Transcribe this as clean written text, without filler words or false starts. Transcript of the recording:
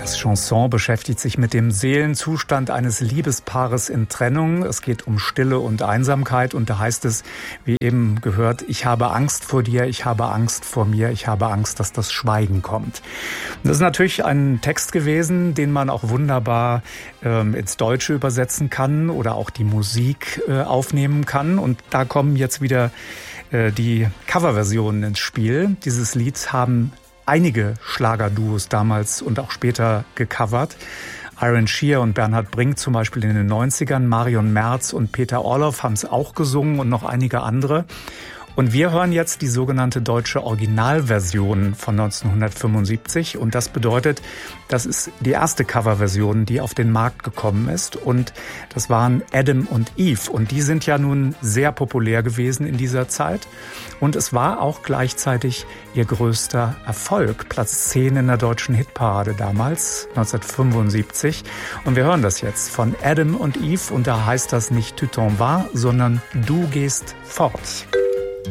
Das Chanson beschäftigt sich mit dem Seelenzustand eines Liebespaares in Trennung. Es geht um Stille und Einsamkeit und da heißt es, wie eben gehört, ich habe Angst vor dir, ich habe Angst vor mir, ich habe Angst, dass das Schweigen kommt. Und das ist natürlich ein Text gewesen, den man auch wunderbar ins Deutsche übersetzen kann oder auch die Musik aufnehmen kann. Und da kommen jetzt wieder die Coverversionen ins Spiel. Dieses Lied haben einige Schlagerduos damals und auch später gecovert. Iron Shear und Bernhard Brink zum Beispiel in den 90ern, Marion Merz und Peter Orloff haben es auch gesungen und noch einige andere. Und wir hören jetzt die sogenannte deutsche Originalversion von 1975. Und das bedeutet, das ist die erste Coverversion, die auf den Markt gekommen ist. Und das waren Adam und Eve. Und die sind ja nun sehr populär gewesen in dieser Zeit. Und es war auch gleichzeitig ihr größter Erfolg. Platz 10 in der deutschen Hitparade damals, 1975. Und wir hören das jetzt von Adam und Eve. Und da heißt das nicht Tu t'en vas, sondern Du gehst fort.